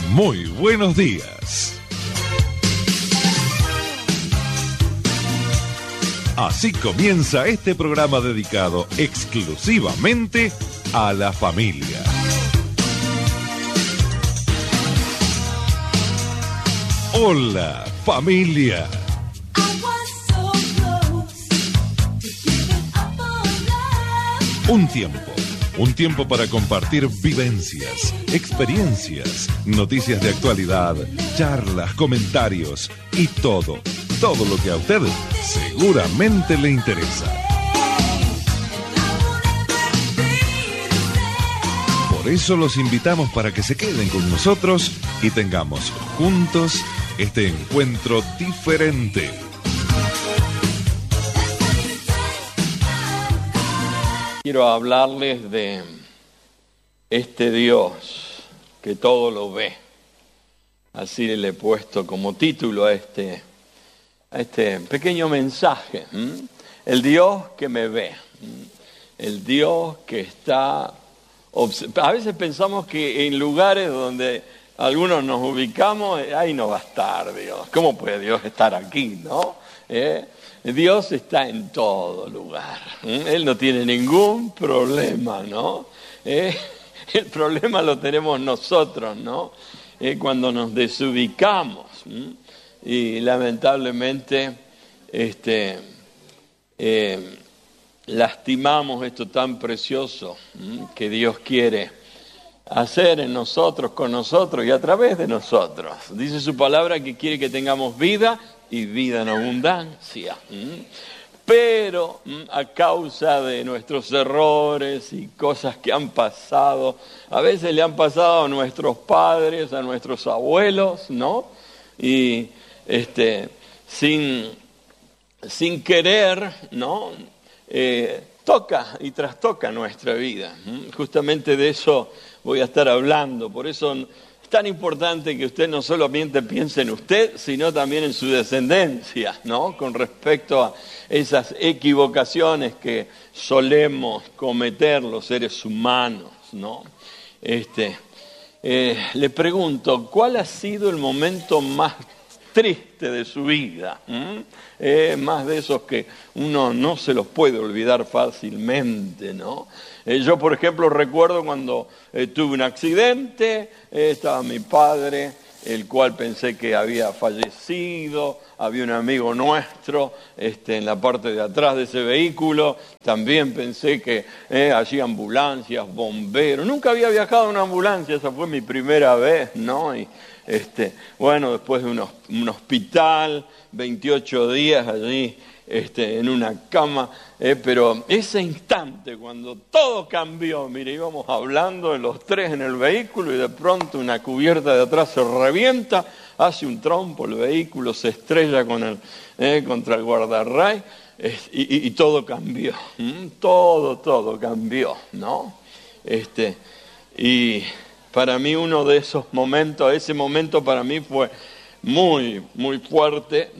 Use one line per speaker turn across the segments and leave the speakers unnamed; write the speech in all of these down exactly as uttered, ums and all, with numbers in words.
Muy buenos días. Así comienza este programa dedicado exclusivamente a la familia. Hola, familia. Un tiempo, un tiempo para compartir vivencias, experiencias, noticias de actualidad, charlas, comentarios y todo, todo lo que a usted seguramente le interesa. Por eso los invitamos para que se queden con nosotros y tengamos juntos este encuentro diferente.
Quiero hablarles de este Dios que todo lo ve. Así le he puesto como título a este, a este pequeño mensaje. ¿Mm? El Dios que me ve. ¿Mm? El Dios que está... A veces pensamos que en lugares donde algunos nos ubicamos, ahí no va a estar Dios. ¿Cómo puede Dios estar aquí, no? ¿Eh? Dios está en todo lugar. ¿Eh? Él no tiene ningún problema, ¿no? ¿Eh? El problema lo tenemos nosotros, ¿no? ¿Eh? Cuando nos desubicamos. ¿Mm? Y lamentablemente, este... Eh, lastimamos esto tan precioso ¿m? que Dios quiere hacer en nosotros, con nosotros y a través de nosotros. Dice su palabra que quiere que tengamos vida y vida en abundancia. ¿m? Pero ¿m? a causa de nuestros errores y cosas que han pasado, a veces le han pasado a nuestros padres, a nuestros abuelos, ¿no? Y este, sin, sin querer, ¿no? Eh, toca y trastoca nuestra vida. ¿Mm? Justamente de eso voy a estar hablando. Por eso es tan importante que usted no solamente piense en usted, sino también en su descendencia, ¿no? Con respecto a esas equivocaciones que solemos cometer los seres humanos, ¿no? Este, eh, le pregunto, ¿cuál ha sido el momento más triste de su vida? ¿Mm? Eh, más de esos que uno no se los puede olvidar fácilmente, ¿no? Eh, yo, por ejemplo, recuerdo cuando eh, tuve un accidente, eh, estaba mi padre, el cual pensé que había fallecido, había un amigo nuestro este, en la parte de atrás de ese vehículo, también pensé que eh, allí ambulancias, bomberos, nunca había viajado en una ambulancia, esa fue mi primera vez, ¿no? Y, Este, bueno, después de un, un hospital, veintiocho días allí este, en una cama, eh, pero ese instante cuando todo cambió, mire, íbamos hablando de los tres en el vehículo y de pronto una cubierta de atrás se revienta, hace un trompo el vehículo, se estrella con el, eh, contra el guardarray eh, y, y, y todo cambió, ¿Mm? todo, todo cambió, ¿no? Este, y... Para mí uno de esos momentos, ese momento para mí fue muy, muy fuerte.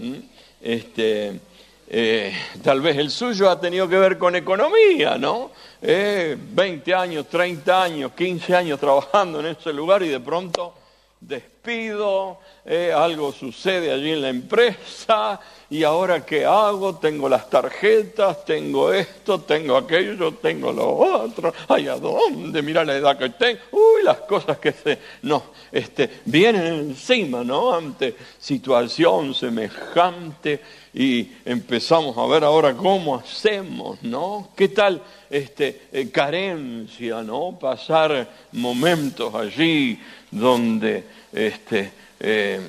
Este, eh, tal vez el suyo ha tenido que ver con economía, ¿no? Eh, veinte años, treinta años, quince años trabajando en ese lugar y de pronto despido, eh, algo sucede allí en la empresa y ahora ¿qué hago? Tengo las tarjetas, tengo esto, tengo aquello, tengo lo otro, ay, ¿a dónde? Mira la edad que tengo, uy, las cosas que se nos este, vienen encima, ¿no? Ante situación semejante y empezamos a ver ahora cómo hacemos, ¿no? ¿Qué tal este, eh, carencia, ¿no? Pasar momentos allí donde este, eh,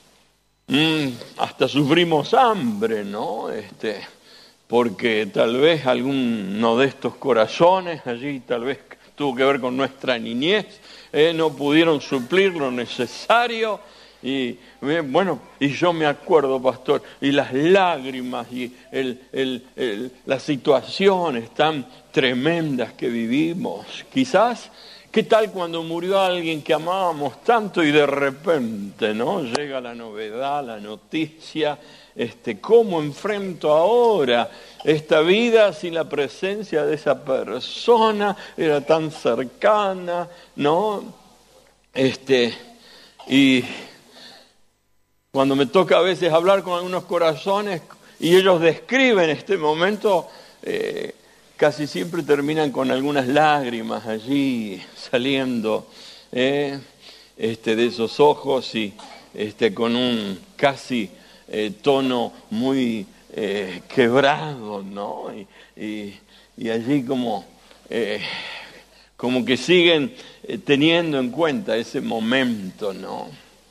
mm, hasta sufrimos hambre, ¿no? Este, porque tal vez alguno de estos corazones allí tal vez tuvo que ver con nuestra niñez, eh, no pudieron suplir lo necesario. Y bueno, y yo me acuerdo, pastor, y las lágrimas y el, el, el, las situaciones tan tremendas que vivimos. Quizás, ¿qué tal cuando murió alguien que amábamos tanto y de repente, ¿no? Llega la novedad, la noticia, este, ¿cómo enfrento ahora esta vida sin la presencia de esa persona? Era tan cercana, ¿no? Este... Y cuando me toca a veces hablar con algunos corazones y ellos describen este momento, eh, casi siempre terminan con algunas lágrimas allí saliendo eh, este, de esos ojos y este, con un casi eh, tono muy eh, quebrado, ¿no? Y, y, y allí como, eh, como que siguen eh, teniendo en cuenta ese momento, ¿no?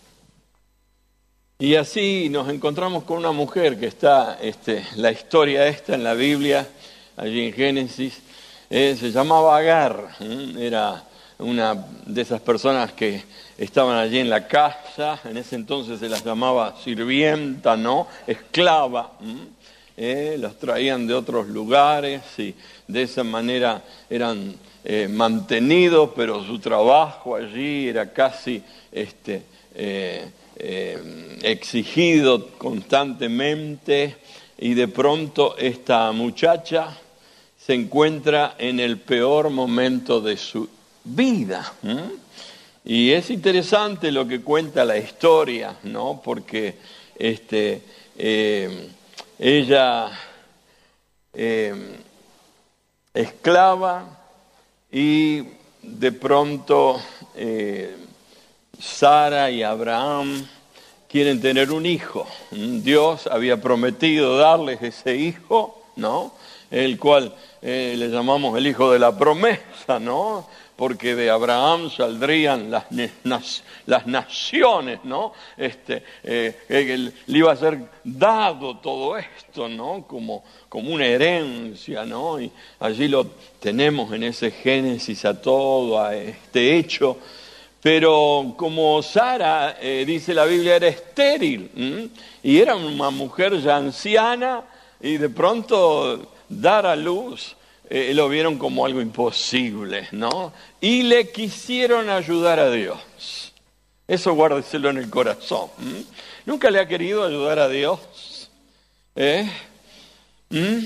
Y así nos encontramos con una mujer que está, este, la historia esta en la Biblia, allí en Génesis, eh, se llamaba Agar, ¿eh? Era una de esas personas que estaban allí en la casa, en ese entonces se las llamaba sirvienta, ¿no? Esclava, ¿eh? Los traían de otros lugares y de esa manera eran eh, mantenidos, pero su trabajo allí era casi este, eh, eh, exigido constantemente, y de pronto esta muchacha se encuentra en el peor momento de su vida. ¿eh? Y es interesante lo que cuenta la historia, ¿no? Porque este, eh, ella, eh, esclava, y de pronto eh, Sara y Abraham quieren tener un hijo. Dios había prometido darles ese hijo, ¿no? El cual eh, le llamamos el hijo de la promesa, ¿no? Porque de Abraham saldrían las, las naciones, ¿no? Este, eh, eh, le iba a ser dado todo esto, ¿no? Como, como una herencia, ¿no? Y allí lo tenemos en ese Génesis a todo, a este hecho. Pero como Sara, eh, dice la Biblia, era estéril, ¿m? Y era una mujer ya anciana, y de pronto dar a luz, eh, lo vieron como algo imposible, ¿no? Y le quisieron ayudar a Dios. Eso guárdeselo en el corazón. ¿m? ¿Nunca le ha querido ayudar a Dios? ¿Eh? ¿Mm?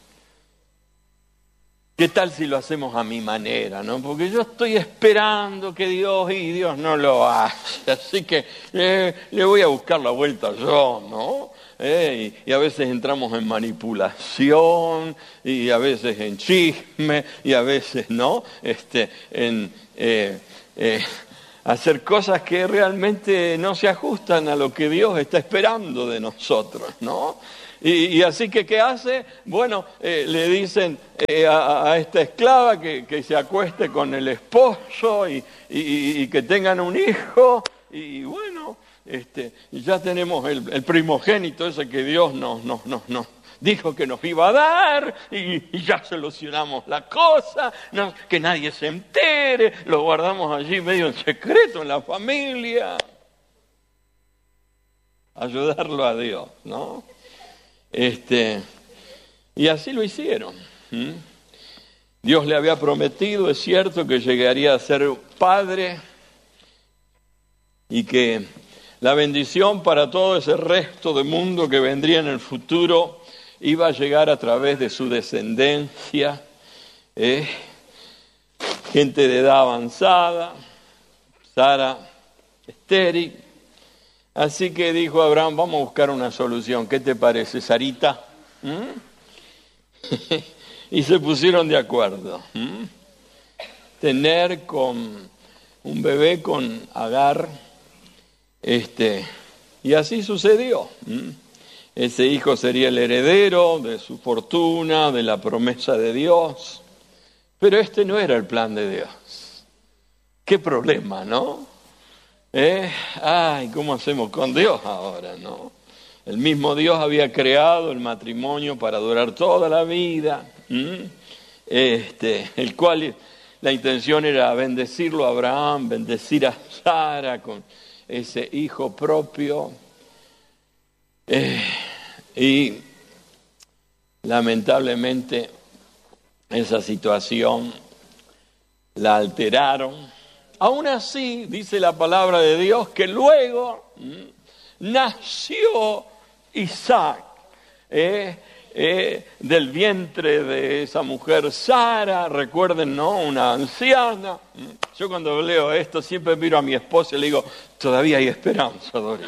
¿Qué tal si lo hacemos a mi manera, no? Porque yo estoy esperando que Dios, y Dios no lo hace, así que eh, le voy a buscar la vuelta yo, ¿no? Eh, y, y a veces entramos en manipulación, y a veces en chisme, y a veces, ¿no? Este, en eh, eh, hacer cosas que realmente no se ajustan a lo que Dios está esperando de nosotros, ¿no? Y, y así que, ¿qué hace? Bueno, eh, le dicen eh, a, a esta esclava que, que se acueste con el esposo y, y, y que tengan un hijo. Y bueno, este, ya tenemos el, el primogénito ese que Dios nos, nos, nos, nos dijo que nos iba a dar, y, y ya solucionamos la cosa, no, que nadie se entere, lo guardamos allí medio en secreto en la familia. Ayudarlo a Dios, ¿no? Este, y así lo hicieron. ¿Mm? Dios le había prometido, es cierto, que llegaría a ser padre y que la bendición para todo ese resto del mundo que vendría en el futuro iba a llegar a través de su descendencia, ¿eh? Gente de edad avanzada, Sara estéril. Así que dijo Abraham, vamos a buscar una solución. ¿Qué te parece, Sarita? ¿Mm? Y se pusieron de acuerdo. ¿Mm? Tener con un bebé con Agar, este, y así sucedió. ¿Mm? Ese hijo sería el heredero de su fortuna, de la promesa de Dios. Pero este no era el plan de Dios. Qué problema, ¿no? ¿Eh? Ay, ¿cómo hacemos con Dios ahora, no? El mismo Dios había creado el matrimonio para durar toda la vida, ¿m? este, el cual la intención era bendecirlo a Abraham, bendecir a Sara con ese hijo propio, eh, y lamentablemente esa situación la alteraron. Aún así, dice la palabra de Dios, que luego ¿m? nació Isaac. ¿eh? eh, del vientre de esa mujer Sara, recuerden, ¿no? Una anciana. Yo cuando leo esto siempre miro a mi esposa y le digo, todavía hay esperanza, Dori.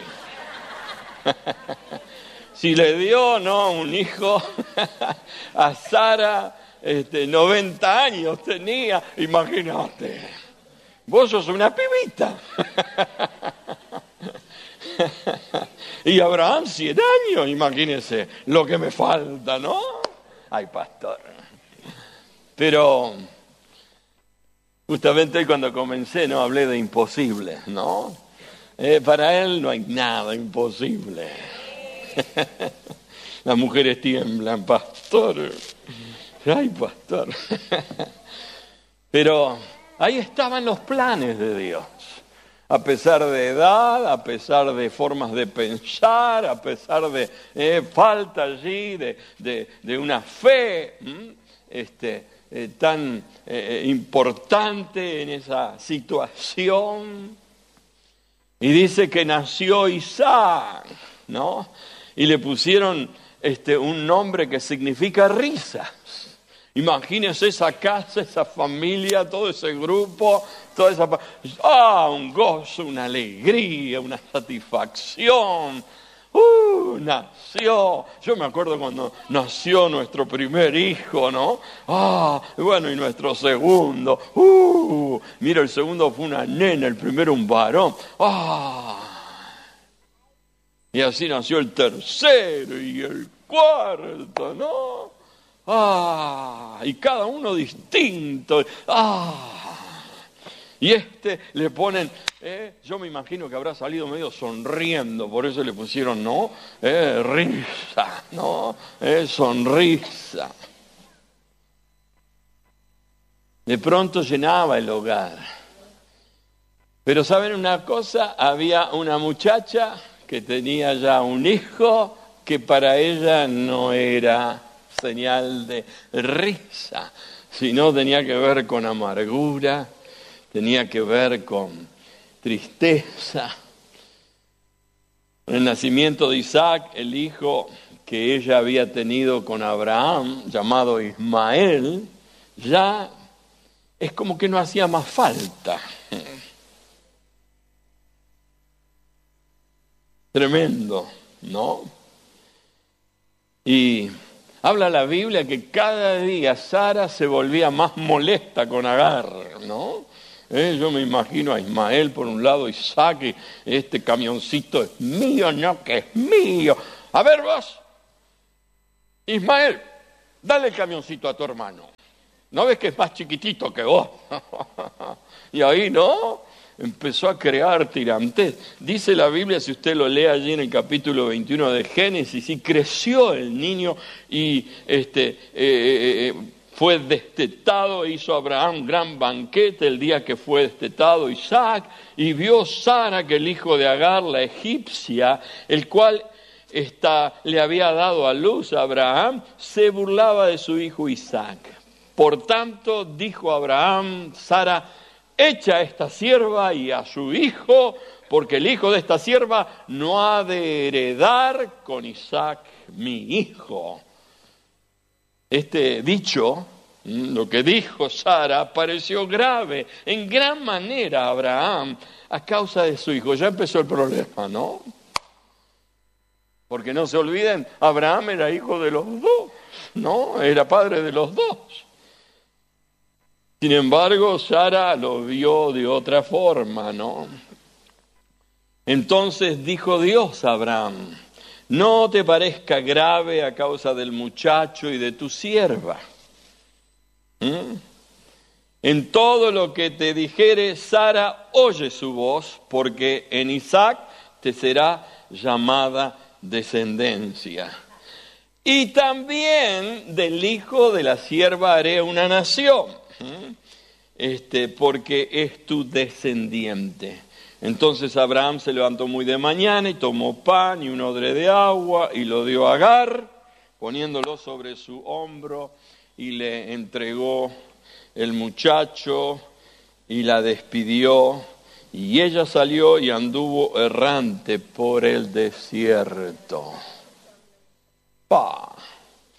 Si le dio, ¿no? Un hijo a Sara, este, noventa años tenía, imagínate. Vos sos una pibita. Y Abraham, cien años, imagínese lo que me falta, ¿no? Ay, pastor. Pero justamente hoy cuando comencé, no hablé de imposible, ¿no? Eh, para él no hay nada imposible. Las mujeres tiemblan, pastor. Ay, pastor. Pero ahí estaban los planes de Dios. A pesar de edad, a pesar de formas de pensar, a pesar de eh, falta allí de, de, de una fe este, eh, tan eh, importante en esa situación. Y dice que nació Isaac, ¿no? Y le pusieron este, un nombre que significa risas. Imagínense esa casa, esa familia, todo ese grupo, toda esa... ¡Ah! Un gozo, una alegría, una satisfacción. ¡Uh! Nació. Yo me acuerdo cuando nació nuestro primer hijo, ¿no? ¡Ah! Bueno, y nuestro segundo. ¡Uh! Mira, el segundo fue una nena, el primero un varón. ¡Ah! Y así nació el tercero y el cuarto, ¿no? ¡Ah! Y cada uno distinto. ¡Ah! Y este le ponen, eh, yo me imagino que habrá salido medio sonriendo, por eso le pusieron, ¿no? Eh, risa, ¿no? Eh, sonrisa. De pronto llenaba el hogar. Pero ¿saben una cosa? Había una muchacha que tenía ya un hijo que para ella no era señal de risa, sino tenía que ver con amargura, tenía que ver con tristeza. El nacimiento de Isaac, el hijo que ella había tenido con Abraham, llamado Ismael, ya es como que no hacía más falta. Tremendo, ¿no? Y habla la Biblia que cada día Sara se volvía más molesta con Agar, ¿no? Eh, yo me imagino a Ismael por un lado, Isaac, y este camioncito es mío, no que es mío. A ver vos, Ismael, dale el camioncito a tu hermano. ¿No ves que es más chiquitito que vos? Y ahí, ¿no? Empezó a crear tirantes. Dice la Biblia, si usted lo lee allí en el capítulo veintiuno de Génesis, y creció el niño y este, eh, eh, fue destetado, hizo Abraham un gran banquete el día que fue destetado Isaac, y vio Sara que el hijo de Agar, la egipcia, el cual esta, le había dado a luz a Abraham, se burlaba de su hijo Isaac. Por tanto, dijo Abraham, Sara, echa a esta sierva y a su hijo, porque el hijo de esta sierva no ha de heredar con Isaac mi hijo. Este dicho, lo que dijo Sara, pareció grave en gran manera a Abraham a causa de su hijo. Ya empezó el problema, ¿no? Porque no se olviden, Abraham era hijo de los dos, ¿no? Era padre de los dos. Sin embargo, Sara lo vio de otra forma, ¿no? Entonces dijo Dios a Abraham, no te parezca grave a causa del muchacho y de tu sierva. ¿Mm? En todo lo que te dijere, Sara, oye su voz, porque en Isaac te será llamada descendencia. Y también del hijo de la sierva haré una nación. Este, porque es tu descendiente. Entonces Abraham se levantó muy de mañana y tomó pan y un odre de agua y lo dio a Agar, poniéndolo sobre su hombro, y le entregó el muchacho y la despidió, y ella salió y anduvo errante por el desierto. ¡Pah!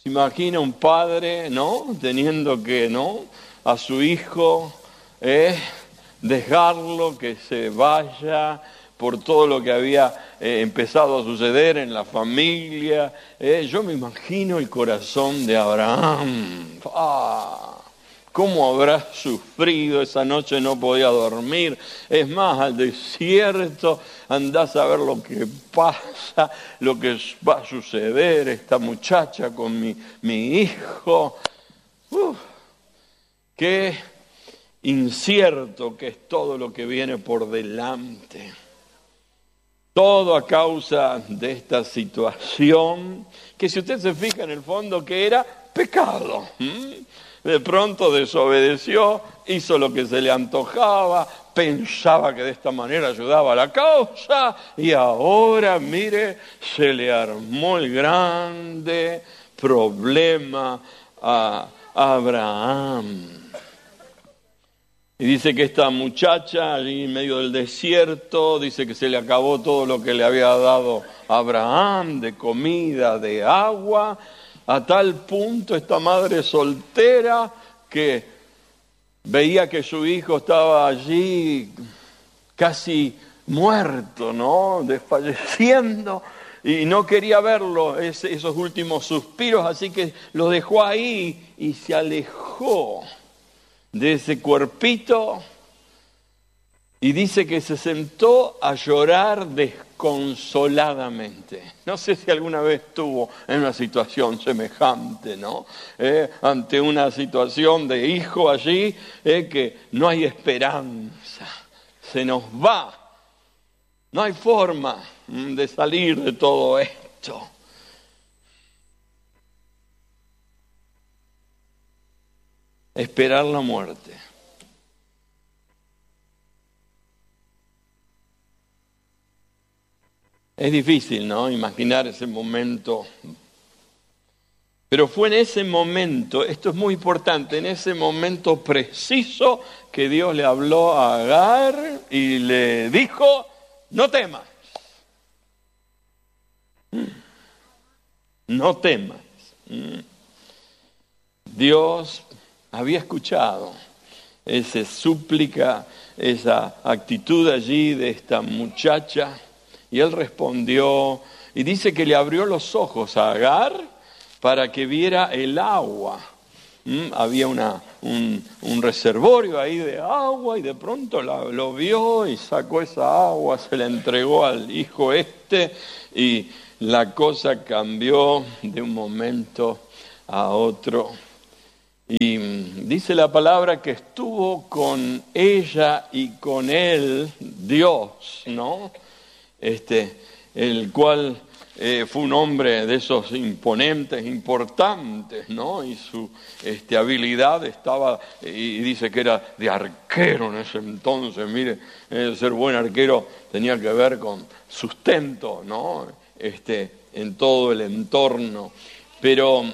Se imagina un padre, ¿no? Teniendo que, ¿no? A su hijo, eh, dejarlo que se vaya por todo lo que había eh, empezado a suceder en la familia. Eh, yo me imagino el corazón de Abraham. ¡Ah! ¿Cómo habrá sufrido? Esa noche no podía dormir. Es más, al desierto, andás a ver lo que pasa, lo que va a suceder, esta muchacha con mi, mi hijo. Uf, qué incierto que es todo lo que viene por delante. Todo a causa de esta situación, que si usted se fija en el fondo, que era pecado. ¿Mm? De pronto desobedeció, hizo lo que se le antojaba, pensaba que de esta manera ayudaba a la causa, y ahora, mire, se le armó el grande problema a Abraham. Y dice que esta muchacha, allí en medio del desierto, dice que se le acabó todo lo que le había dado Abraham, de comida, de agua, a tal punto esta madre soltera que veía que su hijo estaba allí casi muerto, ¿no? Desfalleciendo, y no quería verlo, esos últimos suspiros, así que lo dejó ahí y se alejó de ese cuerpito, y dice que se sentó a llorar desconsoladamente. No sé si alguna vez estuvo en una situación semejante, ¿no? Eh, ante una situación de hijo allí, eh, que no hay esperanza, se nos va, no hay forma de salir de todo esto. Esperar la muerte. Es difícil, ¿no? Imaginar ese momento. Pero fue en ese momento, esto es muy importante, en ese momento preciso que Dios le habló a Agar y le dijo, no temas. No temas. Dios había escuchado esa súplica, esa actitud allí de esta muchacha, y él respondió, y dice que le abrió los ojos a Agar para que viera el agua. ¿Mm? Había una, un, un reservorio ahí de agua, y de pronto la, lo vio y sacó esa agua, se la entregó al hijo este, y la cosa cambió de un momento a otro. Y dice la palabra que estuvo con ella y con él Dios, ¿no? Este, el cual eh, fue un hombre de esos imponentes, importantes, ¿no? Y su este, habilidad estaba, y dice que era de arquero en ese entonces. Mire, eh, ser buen arquero tenía que ver con sustento, ¿no? Este, en todo el entorno. Pero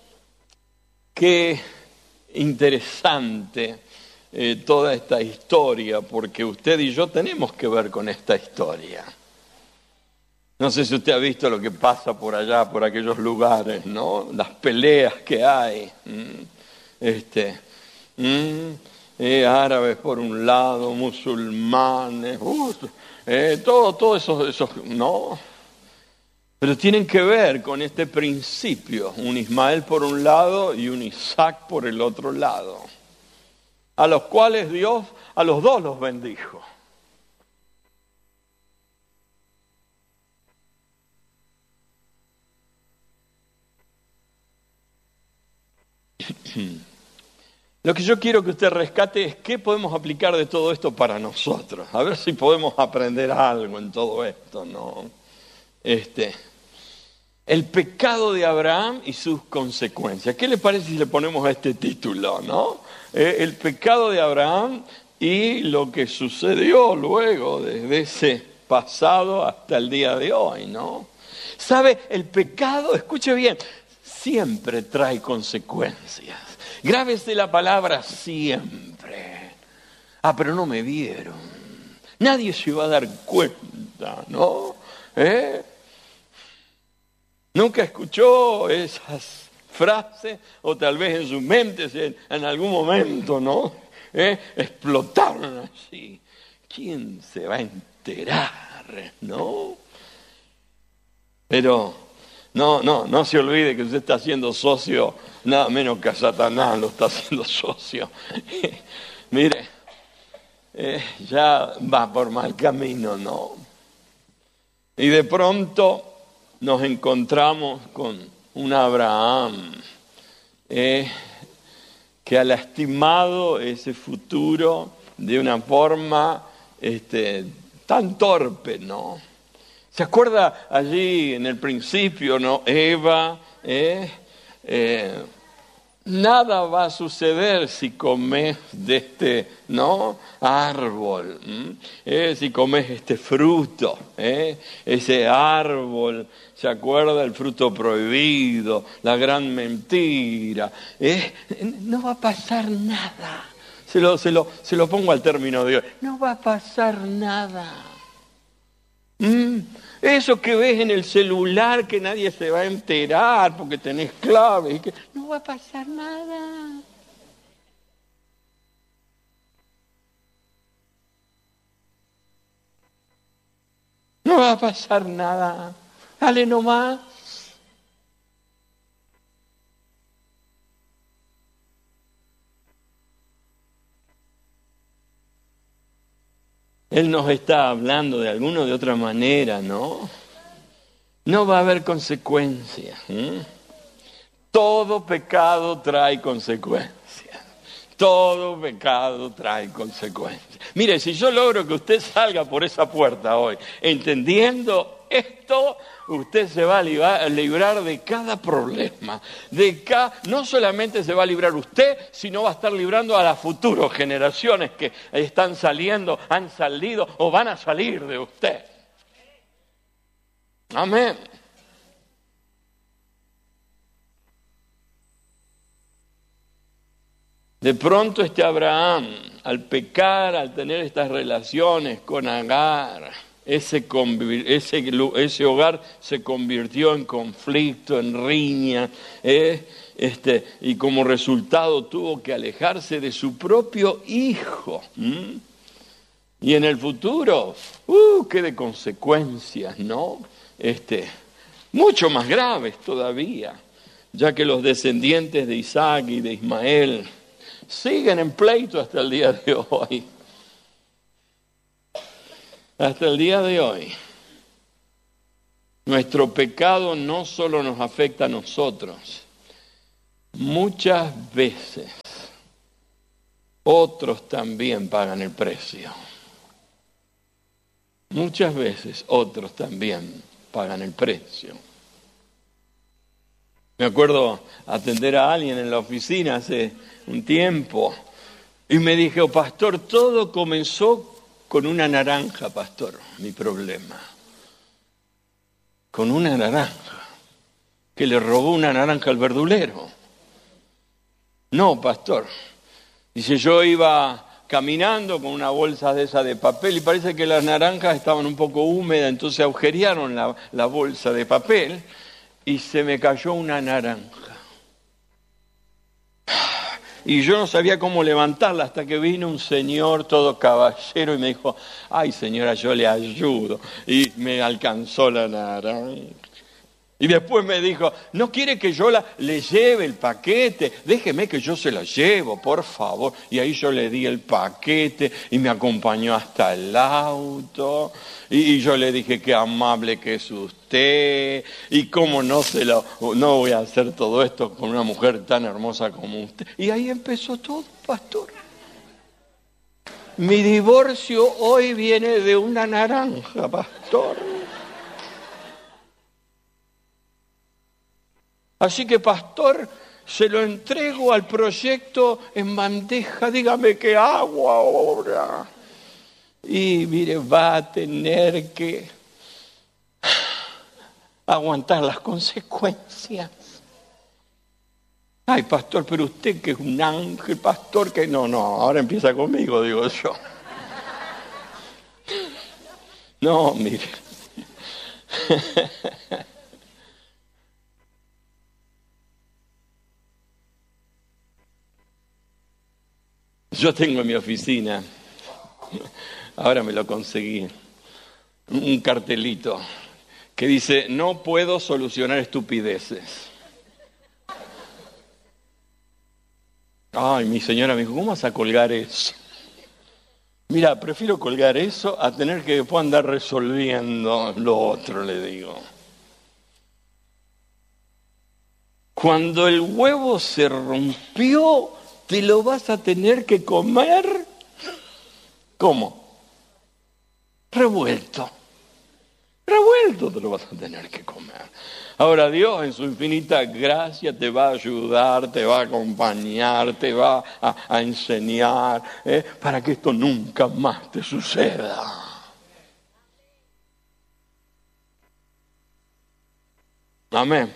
qué interesante eh, toda esta historia, porque usted y yo tenemos que ver con esta historia. No sé si usted ha visto lo que pasa por allá, por aquellos lugares, ¿no? Las peleas que hay. Este, eh, árabes por un lado, musulmanes, uh, eh, todo, todo eso, eso, ¿no? Pero tienen que ver con este principio, un Ismael por un lado y un Isaac por el otro lado, a los cuales Dios a los dos los bendijo. Lo que yo quiero que usted rescate es qué podemos aplicar de todo esto para nosotros. A ver si podemos aprender algo en todo esto, ¿no? Este, el pecado de Abraham y sus consecuencias. ¿Qué le parece si le ponemos a este título, no? Eh, el pecado de Abraham y lo que sucedió luego desde ese pasado hasta el día de hoy, ¿no? ¿Sabe? El pecado, escuche bien, siempre trae consecuencias. Grábese la palabra siempre. Ah, pero no me vieron. Nadie se va a dar cuenta, ¿no? ¿Eh? Nunca escuchó esas frase, o tal vez en su mente en, en algún momento, ¿no? ¿Eh? Explotaron así. ¿Quién se va a enterar, no? Pero no, no, no se olvide que usted está siendo socio, nada menos que a Satanás lo está haciendo socio. Mire, eh, ya va por mal camino, ¿no? Y de pronto nos encontramos con un Abraham eh, que ha lastimado ese futuro de una forma este, tan torpe, ¿no? ¿Se acuerda allí en el principio, no? Eva, eh, eh, nada va a suceder si comes de este, ¿no? árbol, eh, si comes este fruto, eh, ese árbol. ¿Se acuerda? El fruto prohibido, la gran mentira. Eh, no va a pasar nada. Se lo, se lo, se lo pongo al término de hoy. No va a pasar nada. ¿Mm? Eso que ves en el celular que nadie se va a enterar porque tenés claves, y que no va a pasar nada. No va a pasar nada. Dale nomás. Él nos está hablando de alguna o de otra manera, ¿no? No va a haber consecuencias. ¿eh? Todo pecado trae consecuencias. Todo pecado trae consecuencias. Mire, si yo logro que usted salga por esa puerta hoy, entendiendo esto, usted se va a librar de cada problema. De cada, no solamente se va a librar usted, sino va a estar librando a las futuras generaciones que están saliendo, han salido o van a salir de usted. Amén. De pronto este Abraham, al pecar, al tener estas relaciones con Agar, ese, ese, ese hogar se convirtió en conflicto, en riña, ¿eh? este, y como resultado tuvo que alejarse de su propio hijo. ¿Mm? Y en el futuro, uh, qué de consecuencias, ¿no? Este, mucho más graves todavía, ya que los descendientes de Isaac y de Ismael siguen en pleito hasta el día de hoy. Hasta el día de hoy. Nuestro pecado no solo nos afecta a nosotros. Muchas veces otros también pagan el precio. Muchas veces otros también pagan el precio. Me acuerdo atender a alguien en la oficina hace un tiempo y me dijo, pastor, todo comenzó con una naranja, pastor, mi problema. Con una naranja, que le robó una naranja al verdulero. No, pastor. Dice, yo iba caminando con una bolsa de esa de papel y parece que las naranjas estaban un poco húmedas, entonces agujerearon la, la bolsa de papel y se me cayó una naranja. Y yo no sabía cómo levantarla hasta que vino un señor todo caballero y me dijo, ay señora, yo le ayudo. Y me alcanzó la naranja. Y después me dijo, ¿no quiere que yo la, le lleve el paquete? Déjeme que yo se lo llevo, por favor. Y ahí yo le di el paquete y me acompañó hasta el auto. Y, y yo le dije, qué amable que es usted. Y cómo no se lo, no voy a hacer todo esto con una mujer tan hermosa como usted. Y ahí empezó todo, pastor. Mi divorcio hoy viene de una naranja, pastor. Así que, pastor, se lo entrego al proyecto en bandeja, dígame qué hago ahora. Y mire, va a tener que aguantar las consecuencias. Ay, pastor, pero usted que es un ángel, pastor, que no, no, ahora empieza conmigo, digo yo. No, mire. Yo tengo en mi oficina, ahora me lo conseguí, un cartelito que dice: no puedo solucionar estupideces. Ay, mi señora me dijo: ¿cómo vas a colgar eso? Mira, prefiero colgar eso a tener que después andar resolviendo lo otro, le digo. Cuando el huevo se rompió, te lo vas a tener que comer. ¿Cómo? Revuelto. Revuelto te lo vas a tener que comer. Ahora Dios en su infinita gracia te va a ayudar, te va a acompañar, te va a, a enseñar, ¿eh? para que esto nunca más te suceda. Amén.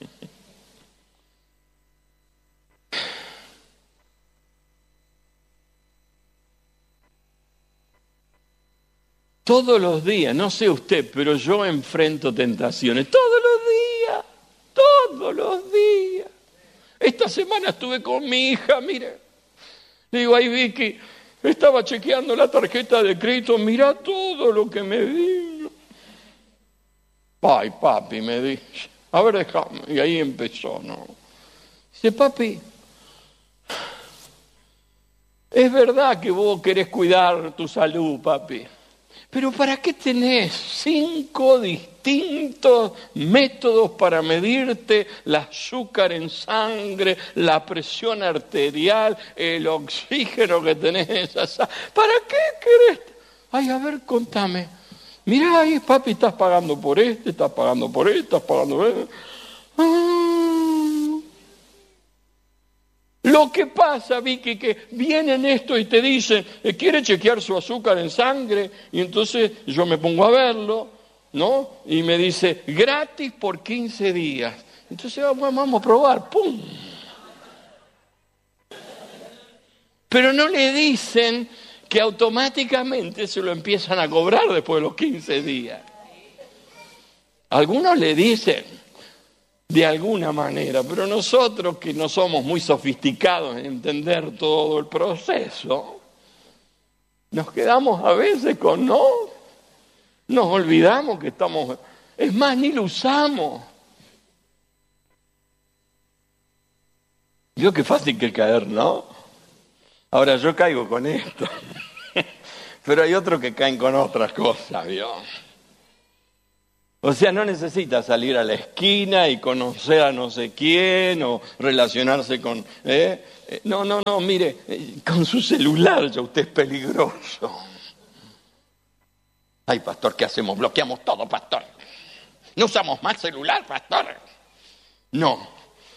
Todos los días, no sé usted, pero yo enfrento tentaciones. Todos los días, todos los días. Esta semana estuve con mi hija, mire. Le digo: ay, Vicky, estaba chequeando la tarjeta de crédito, mira todo lo que me vino. Ay, papi, me dice, a ver, déjame. Y ahí empezó, ¿no? Dice: papi, es verdad que vos querés cuidar tu salud, papi. Pero ¿para qué tenés cinco distintos métodos para medirte el azúcar en sangre, la presión arterial, el oxígeno que tenés? ¿Para qué querés? Ay, a ver, contame. Mirá ahí, papi, estás pagando por este, estás pagando por este, estás pagando por este. Ah. Lo que pasa, Vicky, que vienen esto y te dicen: ¿quiere chequear su azúcar en sangre? Y entonces yo me pongo a verlo, ¿no? Y me dice: gratis por quince días. Entonces vamos a probar, ¡pum! Pero no le dicen que automáticamente se lo empiezan a cobrar después de los quince días. Algunos le dicen de alguna manera, pero nosotros que no somos muy sofisticados en entender todo el proceso, nos quedamos a veces con no, nos olvidamos que estamos, es más, ni lo usamos. Vio qué fácil que caer, ¿no? Ahora yo caigo con esto, pero hay otros que caen con otras cosas, ¿vio? O sea, no necesita salir a la esquina y conocer a no sé quién o relacionarse con... ¿eh? No, no, no, mire, con su celular ya usted es peligroso. Ay, pastor, ¿qué hacemos? Bloqueamos todo, pastor. ¿No usamos más celular, pastor? No.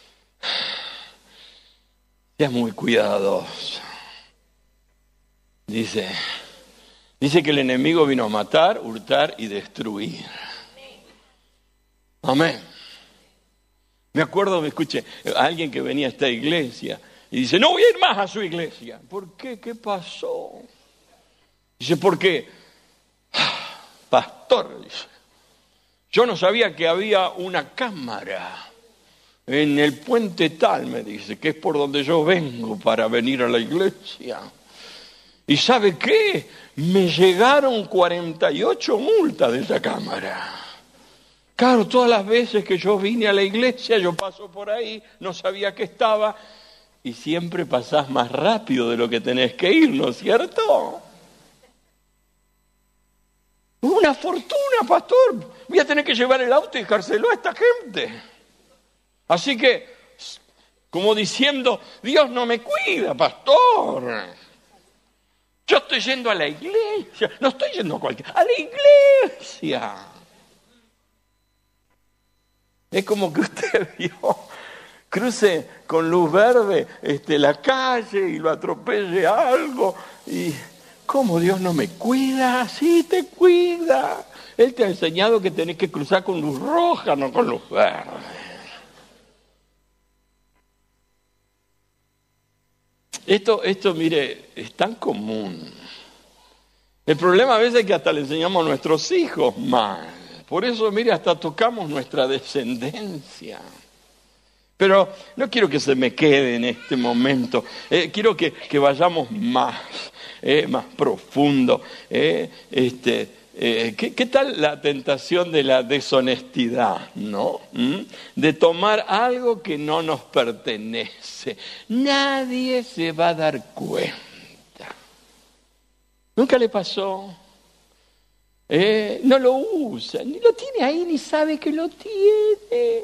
Sea muy cuidadoso. Dice, dice que el enemigo vino a matar, hurtar y destruir. Amén. Me acuerdo, me escuché, a alguien que venía a esta iglesia y dice: no voy a ir más a su iglesia. ¿Por qué? ¿Qué pasó? Dice: porque, pastor, dice, yo no sabía que había una cámara en el puente tal, me dice, que es por donde yo vengo para venir a la iglesia. ¿Y sabe qué? Me llegaron cuarenta y ocho multas de esa cámara. Claro, todas las veces que yo vine a la iglesia, yo paso por ahí, no sabía que estaba, y siempre pasás más rápido de lo que tenés que ir, ¿no es cierto? Una fortuna, pastor. Voy a tener que llevar el auto y dejárselo a esta gente. Así que, como diciendo: Dios no me cuida, pastor. Yo estoy yendo a la iglesia, no estoy yendo a cualquier, a la iglesia. Es como que usted vio, cruce con luz verde este, la calle y lo atropelle algo. Y ¿cómo Dios no me cuida? Sí, te cuida. Él te ha enseñado que tenés que cruzar con luz roja, no con luz verde. Esto, esto, mire, es tan común. El problema a veces es que hasta le enseñamos a nuestros hijos mal. Por eso, mire, hasta tocamos nuestra descendencia. Pero no quiero que se me quede en este momento. Eh, quiero que, que vayamos más, eh, más profundo. Eh, este, eh, ¿qué, ¿Qué tal la tentación de la deshonestidad, no? ¿Mm? De tomar algo que no nos pertenece. Nadie se va a dar cuenta. ¿Nunca le pasó? Eh, no lo usa, ni lo tiene ahí, ni sabe que lo tiene.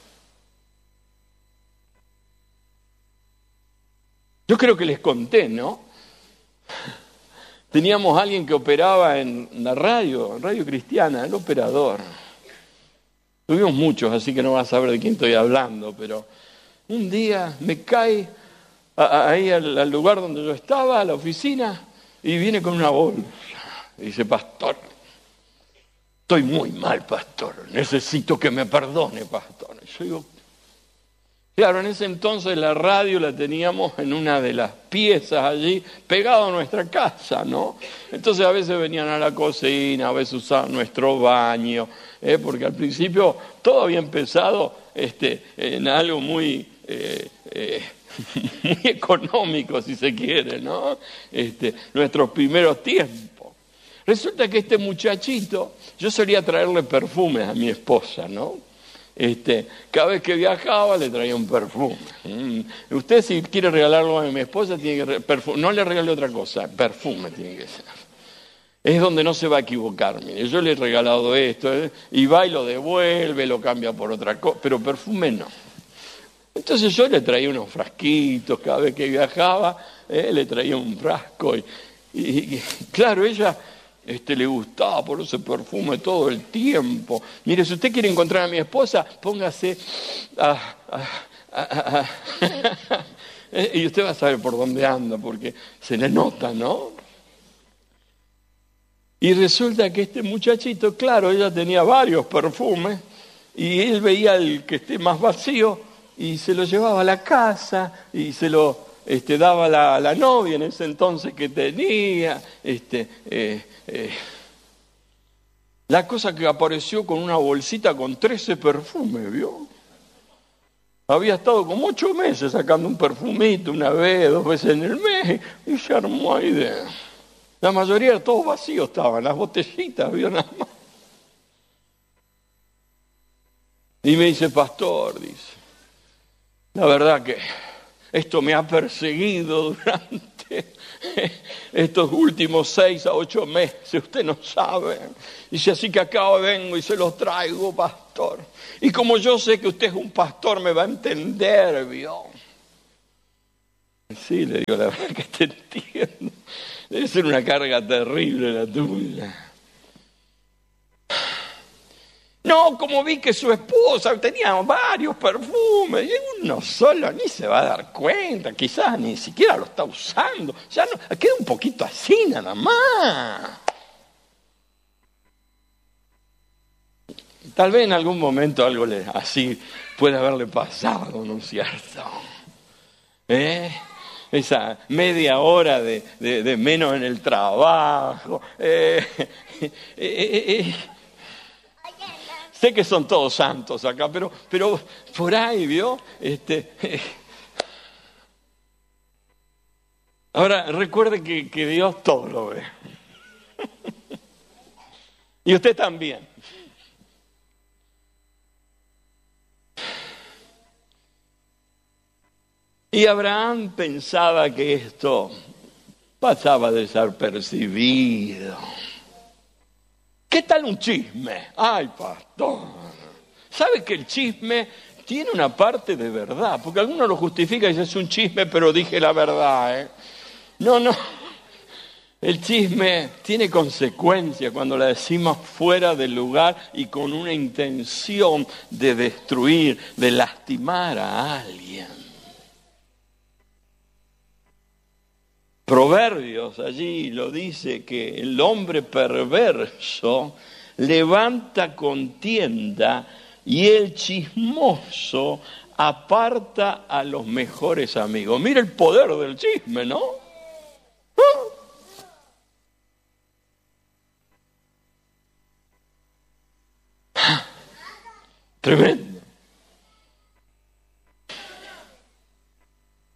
Yo creo que les conté, ¿no? Teníamos a alguien que operaba en la radio, en Radio Cristiana, el operador. Tuvimos muchos, así que no vas a saber de quién estoy hablando, pero un día me cae a, a, ahí al, al lugar donde yo estaba, a la oficina, y viene con una bolsa. Y dice, pastor, estoy muy mal, pastor, necesito que me perdone, pastor. Y yo digo, claro, en ese entonces la radio la teníamos en una de las piezas allí, pegado a nuestra casa, ¿no? Entonces a veces venían a la cocina, a veces usaban nuestro baño, ¿eh? Porque al principio todo había empezado este, en algo muy, eh, eh, muy económico, si se quiere, ¿no? Este, nuestros primeros tiempos. Resulta que este muchachito, yo solía traerle perfumes a mi esposa, ¿no? Este, cada vez que viajaba le traía un perfume. Mm. Usted si quiere regalarlo a mi esposa, tiene que perfume. No le regale otra cosa, perfume tiene que ser. Es donde no se va a equivocar. Mire, yo le he regalado esto, ¿eh? Y va y lo devuelve, lo cambia por otra cosa, pero perfume no. Entonces yo le traía unos frasquitos, cada vez que viajaba, ¿eh? Le traía un frasco. Y, y, y claro, ella... Este, le gustaba por ese perfume todo el tiempo. Mire, si usted quiere encontrar a mi esposa, póngase a, a, a, a, y usted va a saber por dónde anda, porque se le nota, ¿no? Y resulta que este muchachito, claro, ella tenía varios perfumes, y él veía el que esté más vacío, y se lo llevaba a la casa, y se lo... Este, daba la, la novia en ese entonces que tenía, este, eh, eh. La cosa que apareció con una bolsita con trece perfumes, ¿vio? Había estado como ocho meses sacando un perfumito, una vez, dos veces en el mes, y se armó ahí de... La mayoría de todos vacíos estaban, las botellitas, ¿vio? Nada más. Y me dice, pastor, dice, la verdad que... esto me ha perseguido durante estos últimos seis a ocho meses, usted no sabe. Dice, así que acá vengo y se los traigo, pastor. Y como yo sé que usted es un pastor, me va a entender, ¿vio? Sí, le digo, la verdad que te entiendo. Debe ser una carga terrible la tuya. No, como vi que su esposa tenía varios perfumes, y uno solo ni se va a dar cuenta, quizás ni siquiera lo está usando, ya no, queda un poquito así nada más. Tal vez en algún momento algo le, así puede haberle pasado, ¿no es cierto? ¿Eh? Esa media hora de, de, de menos en el trabajo. Eh, eh, eh, eh. Sé que son todos santos acá, pero, pero por ahí, ¿vio? Este, eh. Ahora, recuerde que, que Dios todo lo ve. Y usted también. Y Abraham pensaba que esto pasaba desapercibido. ¿Qué tal un chisme? Ay, pastor. ¿Sabe que el chisme tiene una parte de verdad? Porque algunos lo justifican y dicen, es un chisme, pero dije la verdad, ¿eh? No, no. El chisme tiene consecuencias cuando la decimos fuera del lugar y con una intención de destruir, de lastimar a alguien. Proverbios allí lo dice que el hombre perverso levanta contienda y el chismoso aparta a los mejores amigos. Mira el poder del chisme, ¿no? ¡Ah! Tremendo.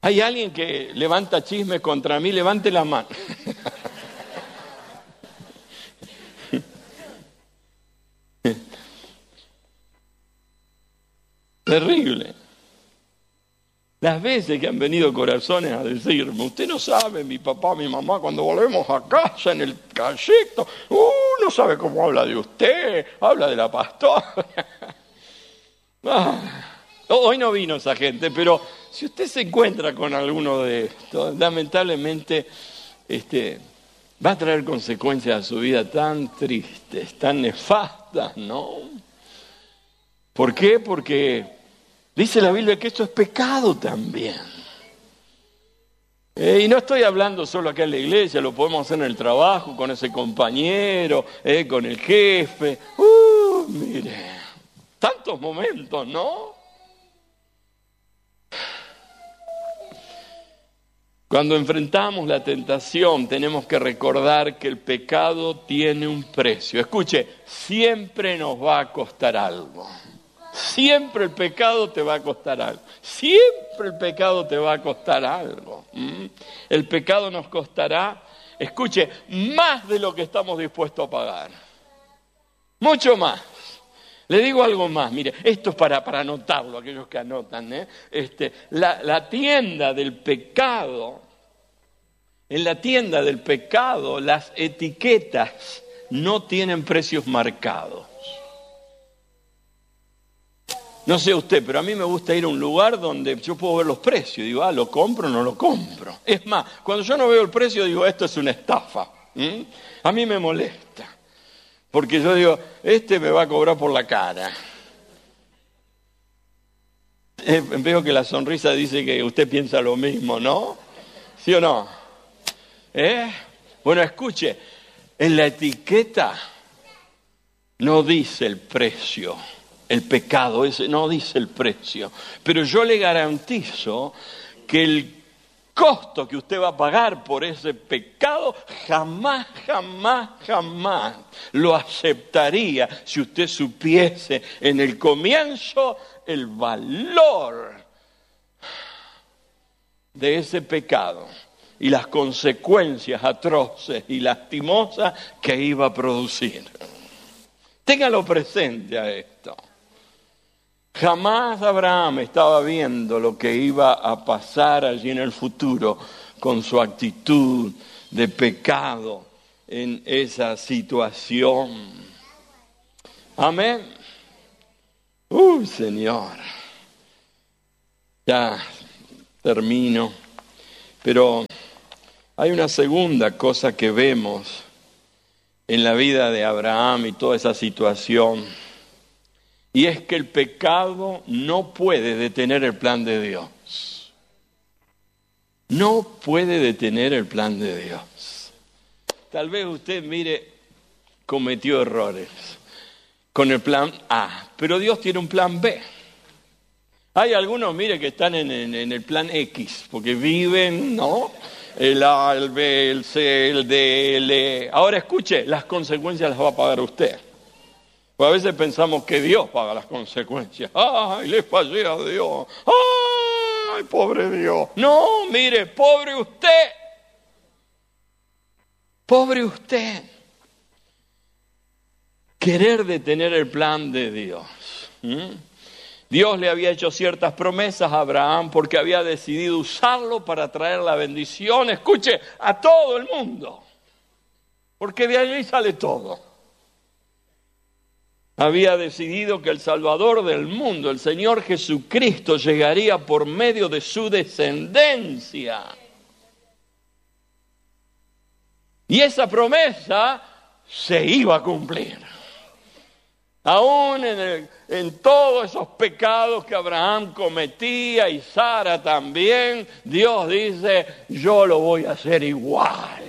¿Hay alguien que levanta chismes contra mí? Levante la mano. Terrible. Las veces que han venido corazones a decirme, usted no sabe, mi papá, mi mamá, cuando volvemos a casa en el trayecto, uh, no sabe cómo habla de usted, habla de la pastora. Ah, hoy no vino esa gente, pero si usted se encuentra con alguno de estos, lamentablemente este, va a traer consecuencias a su vida tan tristes, tan nefastas, ¿no? ¿Por qué? Porque dice la Biblia que esto es pecado también. Eh, y no estoy hablando solo acá en la iglesia, lo podemos hacer en el trabajo, con ese compañero, eh, con el jefe. Uh, mire, tantos momentos, ¿no? Cuando enfrentamos la tentación, tenemos que recordar que el pecado tiene un precio. Escuche, siempre nos va a costar algo. Siempre el pecado te va a costar algo. Siempre el pecado te va a costar algo. ¿Mm? El pecado nos costará, escuche, más de lo que estamos dispuestos a pagar. Mucho más. Le digo algo más, mire, esto es para, para anotarlo, aquellos que anotan, ¿eh? Este, la, la tienda del pecado, en la tienda del pecado, las etiquetas no tienen precios marcados. No sé usted, pero a mí me gusta ir a un lugar donde yo puedo ver los precios. Digo, ah, ¿lo compro o no lo compro? Es más, cuando yo no veo el precio, digo, esto es una estafa. ¿Mm? A mí me molesta. Porque yo digo, este me va a cobrar por la cara. Eh, veo que la sonrisa dice que usted piensa lo mismo, ¿no? ¿Sí o no? ¿Eh? Bueno, escuche, en la etiqueta no dice el precio. El pecado ese no dice el precio, pero yo le garantizo que el costo que usted va a pagar por ese pecado jamás, jamás, jamás lo aceptaría si usted supiese en el comienzo el valor de ese pecado y las consecuencias atroces y lastimosas que iba a producir. Téngalo presente a esto. Jamás Abraham estaba viendo lo que iba a pasar allí en el futuro con su actitud de pecado en esa situación. Amén. Uy, Señor. Ya termino. Pero hay una segunda cosa que vemos en la vida de Abraham y toda esa situación. Y es que el pecado no puede detener el plan de Dios. No puede detener el plan de Dios. Tal vez usted, mire, cometió errores con el plan A, pero Dios tiene un plan B. Hay algunos, mire, que están en, en, en el plan X, porque viven, ¿no? El A, el B, el C, el D, el E. Ahora escuche, las consecuencias las va a pagar usted. Pues a veces pensamos que Dios paga las consecuencias. ¡Ay, le fallé a Dios! ¡Ay, pobre Dios! No, mire, pobre usted. Pobre usted. Querer detener el plan de Dios. ¿Mm? Dios le había hecho ciertas promesas a Abraham porque había decidido usarlo para traer la bendición, escuche, a todo el mundo. Porque de allí sale todo. Había decidido que el Salvador del mundo, el Señor Jesucristo, llegaría por medio de su descendencia. Y esa promesa se iba a cumplir. Aún en, el, en todos esos pecados que Abraham cometía y Sara también, Dios dice, yo lo voy a hacer igual.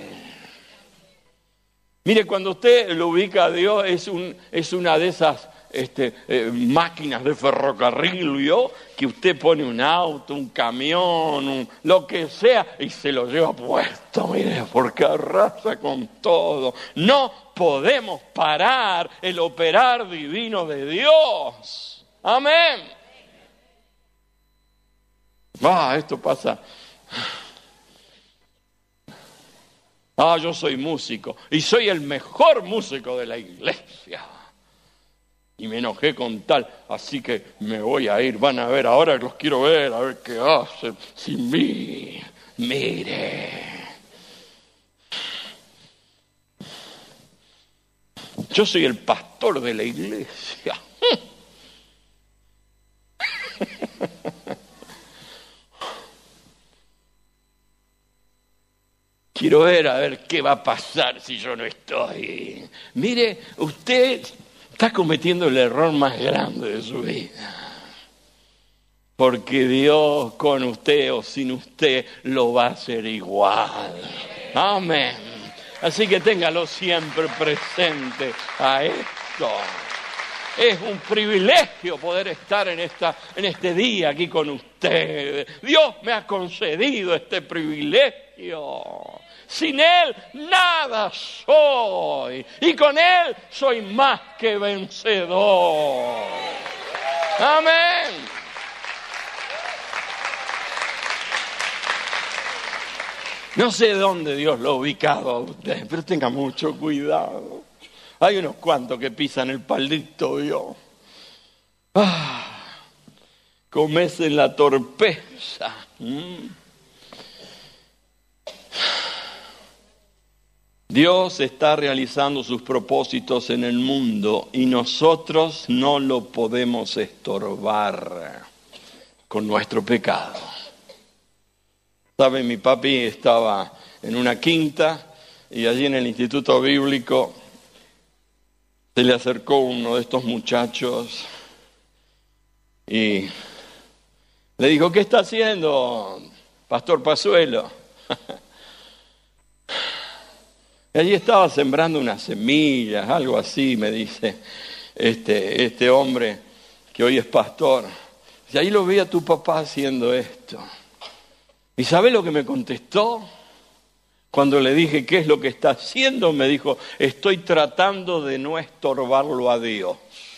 Mire, cuando usted lo ubica a Dios, es, un, es una de esas este, eh, máquinas de ferrocarril, ¿vio? Que usted pone un auto, un camión, un, lo que sea, y se lo lleva puesto, mire, porque arrasa con todo. No podemos parar el operar divino de Dios. Amén. Ah, esto pasa Ah, yo soy músico y soy el mejor músico de la iglesia. Y me enojé con tal, así que me voy a ir. Van a ver, ahora los quiero ver, a ver qué hacen sin mí. Mire. Yo soy el pastor de la iglesia. Quiero ver a ver qué va a pasar si yo no estoy. Mire, usted está cometiendo el error más grande de su vida. Porque Dios con usted o sin usted lo va a hacer igual. Amén. Así que téngalo siempre presente a esto. Es un privilegio poder estar en, esta, en este día aquí con ustedes. Dios me ha concedido este privilegio. Sin Él nada soy. Y con Él soy más que vencedor. Amén. No sé dónde Dios lo ha ubicado a usted, pero tenga mucho cuidado. Hay unos cuantos que pisan el palito, ¿vio? Ah, cometen la torpeza. ¿Mm? Dios está realizando sus propósitos en el mundo y nosotros no lo podemos estorbar con nuestro pecado. ¿Sabe? Mi papi estaba en una quinta y allí en el Instituto Bíblico se le acercó uno de estos muchachos y le dijo, ¿qué está haciendo, Pastor Pazuelo? Y allí estaba sembrando unas semillas, algo así, me dice este, este hombre que hoy es pastor. Y ahí lo vi a tu papá haciendo esto. ¿Y sabe lo que me contestó? Cuando le dije, ¿qué es lo que está haciendo? Me dijo, estoy tratando de no estorbarlo a Dios.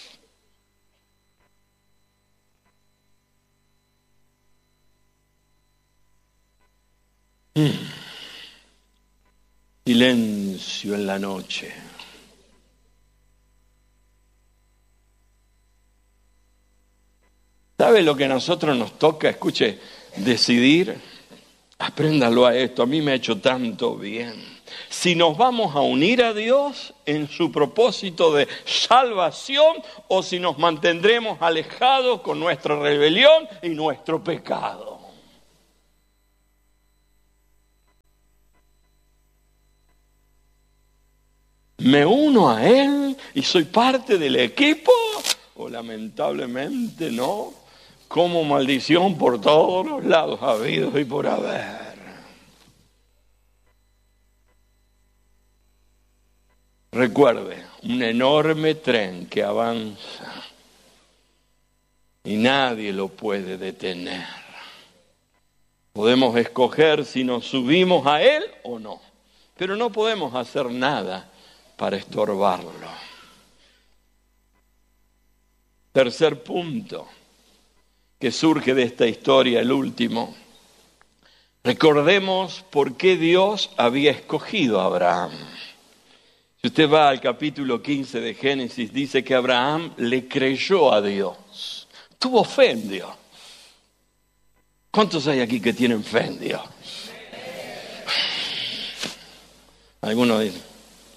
Mm. Silencio en la noche. ¿Sabe lo que a nosotros nos toca? Escuche, decidir. Apréndalo a esto, a mí me ha hecho tanto bien. Si nos vamos a unir a Dios en su propósito de salvación o si nos mantendremos alejados con nuestra rebelión y nuestro pecado. ¿Me uno a Él y soy parte del equipo? O lamentablemente no. Como maldición por todos los lados habidos y por haber. Recuerde, un enorme tren que avanza y nadie lo puede detener. Podemos escoger si nos subimos a él o no, pero no podemos hacer nada para estorbarlo. Tercer punto que surge de esta historia, el último. Recordemos por qué Dios había escogido a Abraham. Si usted va al capítulo quince de Génesis, dice que Abraham le creyó a Dios. Tuvo fe en Dios. ¿Cuántos hay aquí que tienen fe en Dios? Algunos dicen.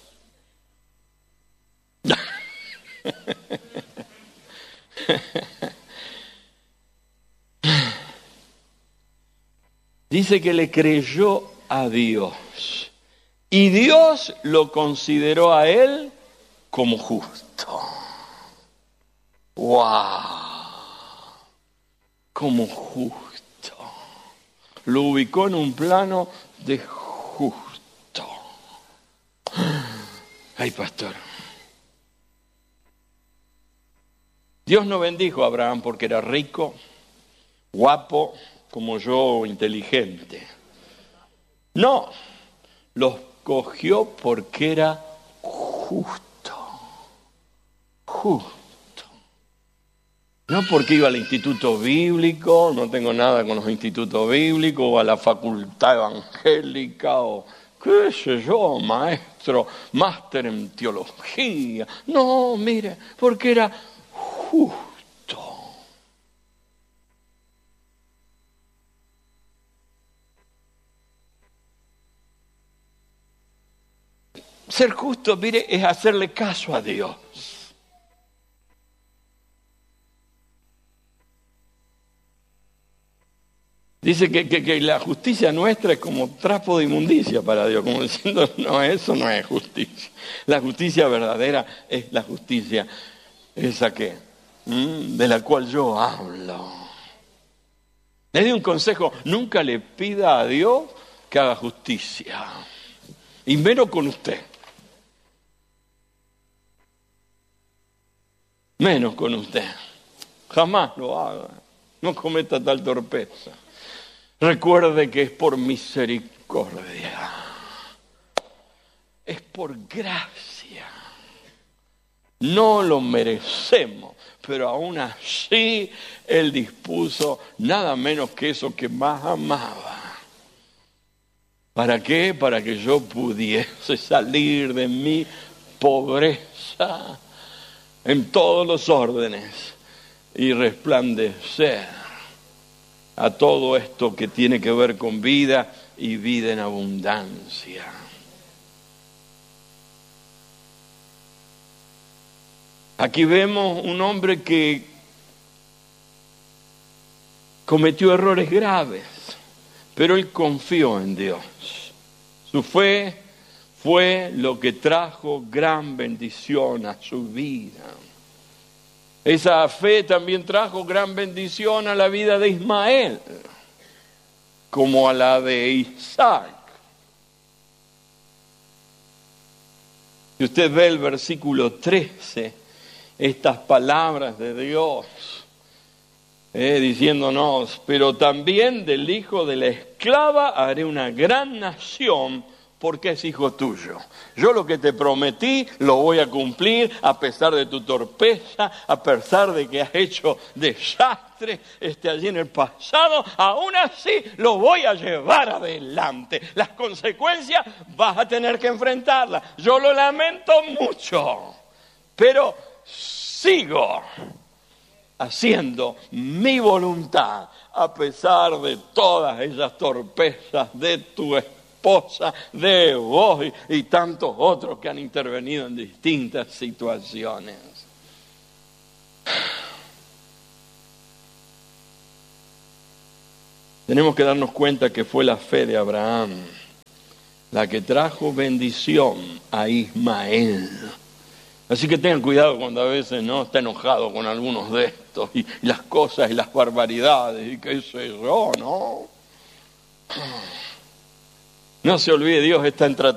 Dice que le creyó a Dios y Dios lo consideró a él como justo. ¡Wow! Como justo. Lo ubicó en un plano de justo. Ay, pastor. Dios no bendijo a Abraham porque era rico, guapo, como yo, inteligente. No, lo escogió porque era justo. Justo. No porque iba al instituto bíblico, no tengo nada con los institutos bíblicos, o a la facultad evangélica, o qué sé yo, maestro, máster en teología. No, mire, porque era justo. Ser justo, mire, es hacerle caso a Dios. Dice que, que, que la justicia nuestra es como trapo de inmundicia para Dios, como diciendo, no, eso no es justicia. La justicia verdadera es la justicia, esa que, de la cual yo hablo. Le doy un consejo, nunca le pida a Dios que haga justicia, y menos con usted. Menos con usted. Jamás lo haga. No cometa tal torpeza. Recuerde que es por misericordia. Es por gracia. No lo merecemos, pero aún así Él dispuso nada menos que eso que más amaba. ¿Para qué? Para que yo pudiese salir de mi pobreza en todos los órdenes y resplandecer a todo esto que tiene que ver con vida y vida en abundancia. Aquí vemos un hombre que cometió errores graves, pero él confió en Dios. Su fe fue lo que trajo gran bendición a su vida. Esa fe también trajo gran bendición a la vida de Ismael, como a la de Isaac. Si usted ve el versículo trece, estas palabras de Dios, eh, diciéndonos, pero también del hijo de la esclava haré una gran nación, porque es hijo tuyo. Yo lo que te prometí lo voy a cumplir a pesar de tu torpeza, a pesar de que has hecho desastre este, allí en el pasado, aún así lo voy a llevar adelante. Las consecuencias vas a tener que enfrentarlas. Yo lo lamento mucho, pero sigo haciendo mi voluntad a pesar de todas esas torpezas de tu espíritu, de vos y, y tantos otros que han intervenido en distintas situaciones. Tenemos que darnos cuenta que fue la fe de Abraham la que trajo bendición a Ismael. Así que tengan cuidado cuando a veces no está enojado con algunos de estos y, y las cosas y las barbaridades y qué sé yo, ¿no? No se olvide, Dios está en